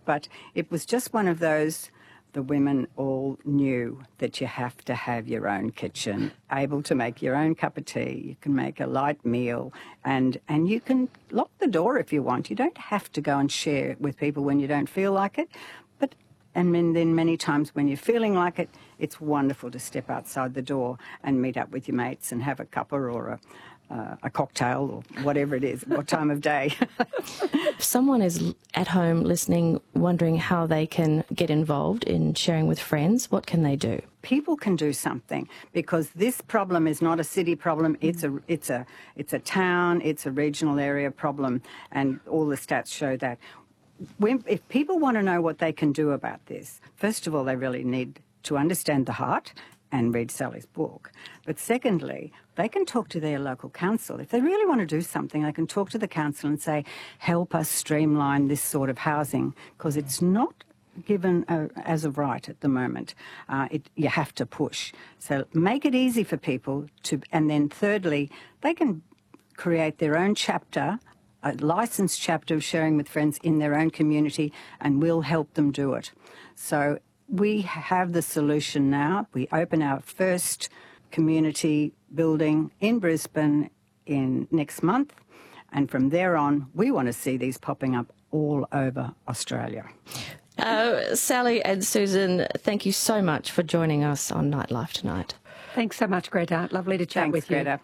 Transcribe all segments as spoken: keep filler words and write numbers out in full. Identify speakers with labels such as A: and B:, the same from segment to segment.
A: but it was just one of those. The women all knew that you have to have your own kitchen, able to make your own cup of tea. You can make a light meal, and, and you can lock the door if you want. You don't have to go and share with people when you don't feel like it. But and then many times when you're feeling like it, it's wonderful to step outside the door and meet up with your mates and have a cuppa or a, uh, a cocktail or whatever it is, what time of day.
B: If someone is at home listening, wondering how they can get involved in sharing with friends, what can they do?
A: People can do something, because this problem is not a city problem. It's a it's a it's a town, it's a regional area problem, and all the stats show that. When, if people want to know what they can do about this, first of all, they really need to understand the heart and read Sally's book. But secondly, they can talk to their local council. If they really want to do something, they can talk to the council and say, help us streamline this sort of housing, because it's not given uh, as a right at the moment. Uh, it, you have to push. So make it easy for people to, and then thirdly, they can create their own chapter, a licensed chapter of Sharing with Friends in their own community, and we'll help them do it. So we have the solution now. We open our first community building in Brisbane in next month, and from there on, we want to see these popping up all over Australia.
B: Uh, Sally and Susan, thank you so much for joining us on Nightlife tonight.
C: Thanks so much, Greta. Lovely to chat
A: Thanks,
C: with you.
A: Greta.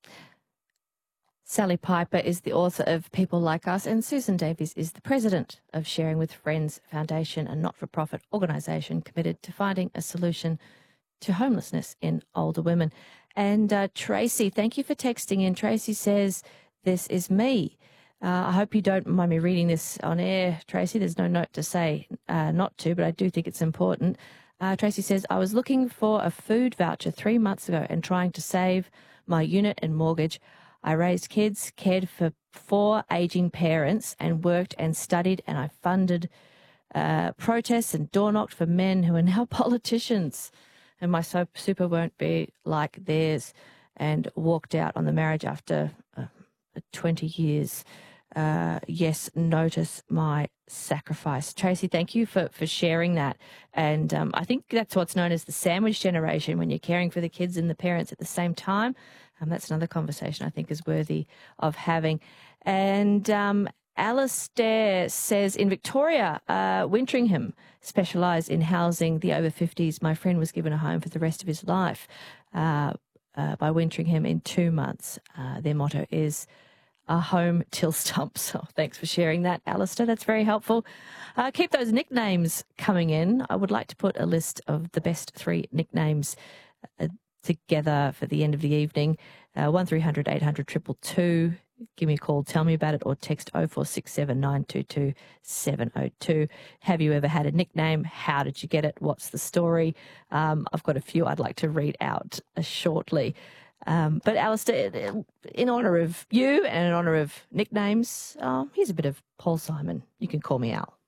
B: Sally Piper is the author of People Like Us, and Susan Davies is the president of Sharing with Friends Foundation, a not-for-profit organisation committed to finding a solution to homelessness in older women. And uh, Tracy, thank you for texting in. Tracy says, this is me. Uh, I hope you don't mind me reading this on air, Tracy. There's no note to say uh, not to, but I do think it's important. Uh, Tracy says, I was looking for a food voucher three months ago and trying to save my unit and mortgage. I raised kids, cared for four ageing parents, and worked and studied, and I funded uh, protests and door knocked for men who are now politicians. And my so- super won't be like theirs, and walked out on the marriage after uh, twenty years. Uh, yes, notice my sacrifice. Tracy, thank you for, for sharing that. And um, I think that's what's known as the sandwich generation, when you're caring for the kids and the parents at the same time. Um, that's another conversation I think is worthy of having. And um, Alistair says, in Victoria, uh, Wintringham specialise in housing the over fifties. My friend was given a home for the rest of his life uh, uh, by Wintringham in two months. Uh, their motto is a home till stumps. So thanks for sharing that, Alistair. That's very helpful. Uh, keep those nicknames coming in. I would like to put a list of the best three nicknames uh, together for the end of the evening. Uh, one three hundred eight hundred two two two. Give me a call, tell me about it, or text oh four six seven nine two two seven oh two. Have you ever had a nickname? How did you get it? What's the story? Um, I've got a few I'd like to read out uh, shortly. Um, but Alistair, in honour of you and in honour of nicknames, um, here's a bit of Paul Simon. You can call me Al.